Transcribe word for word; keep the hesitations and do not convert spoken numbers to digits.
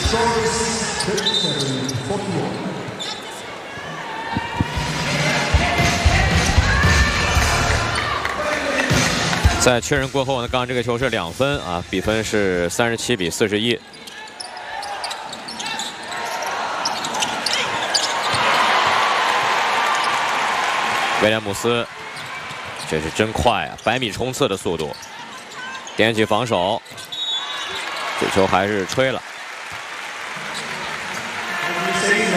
在确认过后呢，刚刚这个球是两分啊，比分是三十七比四十一。威廉姆斯，这是真快啊，百米冲刺的速度。点起防守，这球还是吹了。